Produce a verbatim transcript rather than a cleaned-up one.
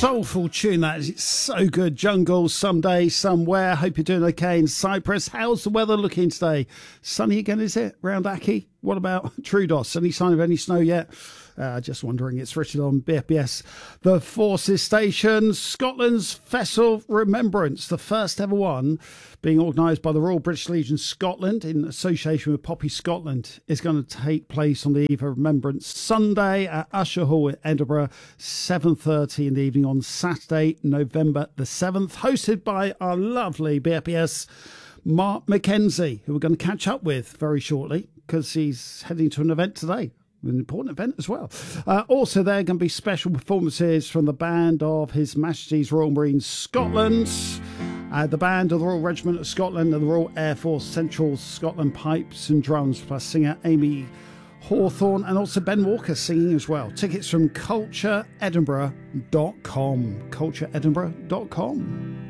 soulful tune that is. It's so good. Jungle, Someday, Somewhere. Hope you're doing okay in Cyprus. How's the weather looking today? Sunny again, is it? Round Aki? What about Troodos? Any sign of any snow yet? Uh, just wondering. It's Richard on B F B S. The Forces Station, Scotland's Festival Remembrance, the first ever one being organised by the Royal British Legion Scotland in association with Poppy Scotland, is going to take place on the eve of Remembrance Sunday at Usher Hall in Edinburgh, seven thirty in the evening on Saturday, November the seventh, hosted by our lovely B F B S Mark Mackenzie, who we're going to catch up with very shortly because he's heading to an event today. An important event as well. Uh, also, there are going to be special performances from the band of His Majesty's Royal Marines Scotland, uh, the band of the Royal Regiment of Scotland and the Royal Air Force Central Scotland Pipes and Drums, plus singer Amy Hawthorne and also Ben Walker singing as well. Tickets from culture edinburgh dot com. culture edinburgh dot com.